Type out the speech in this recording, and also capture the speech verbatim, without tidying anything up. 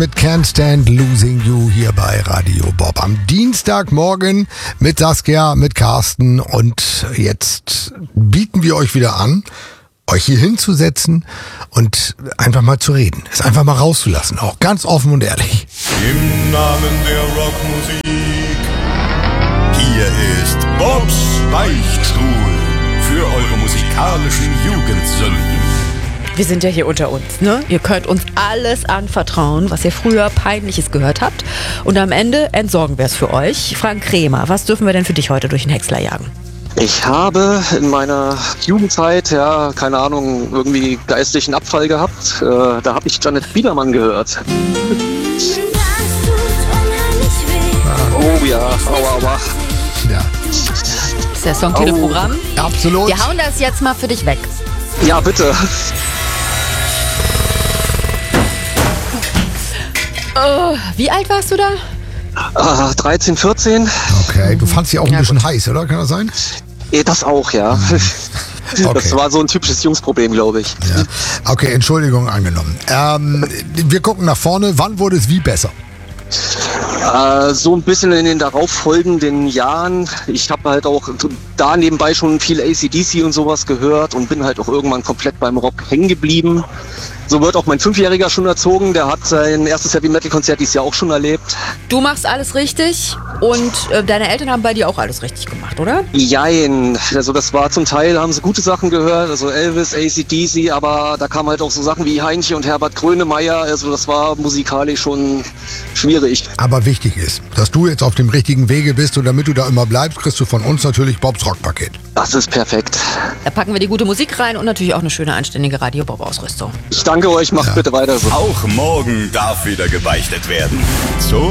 mit Can't Stand Losing You hier bei Radio Bob. Am Dienstagmorgen mit Saskia, mit Carsten und jetzt bieten wir euch wieder an, euch hier hinzusetzen und einfach mal zu reden. Es einfach mal rauszulassen, auch ganz offen und ehrlich. Im Namen der Rockmusik, hier ist Bobs Beichtstuhl für eure musikalischen Jugendsünden. Wir sind ja hier unter uns, ne? Ihr könnt uns alles anvertrauen, was ihr früher Peinliches gehört habt. Und am Ende entsorgen wir es für euch. Frank Kremer, was dürfen wir denn für dich heute durch den Häcksler jagen? Ich habe in meiner Jugendzeit, ja, keine Ahnung, irgendwie geistlichen Abfall gehabt. Äh, da habe ich Janet Biedermann gehört. Oh ja, aua, aua. Ja. Ist der Songtitelprogramm? Oh, absolut. Wir hauen das jetzt mal für dich weg. Ja, bitte. Oh, wie alt warst du da? Ah, dreizehn, vierzehn. Okay, du fandst sie auch ein Ja, bisschen gut. heiß, oder? Kann das sein? Eh, das auch, ja. Okay. Das war so ein typisches Jungsproblem, glaube ich. Ja. Okay, Entschuldigung angenommen. Ähm, wir gucken nach vorne. Wann wurde es wie besser? Äh, so ein bisschen in den darauffolgenden Jahren. Ich habe halt auch da nebenbei schon viel A C D C und sowas gehört und bin halt auch irgendwann komplett beim Rock hängen geblieben. So wird auch mein Fünfjähriger schon erzogen. Der hat sein erstes Heavy-Metal-Konzert dieses Jahr auch schon erlebt. Du machst alles richtig und äh, deine Eltern haben bei dir auch alles richtig gemacht, oder? Jein. Also das war zum Teil, haben sie gute Sachen gehört, also Elvis, A C D C, aber da kamen halt auch so Sachen wie Heinche und Herbert Grönemeyer. Also das war musikalisch schon schwierig. Aber wichtig ist, dass du jetzt auf dem richtigen Wege bist und damit du da immer bleibst, kriegst du von uns natürlich Bobs Rockpaket. Das ist perfekt. Da packen wir die gute Musik rein und natürlich auch eine schöne, anständige Radio-Bob-Ausrüstung. Ich danke euch, macht Ja. bitte weiter so. Auch morgen darf wieder gebeichtet werden. So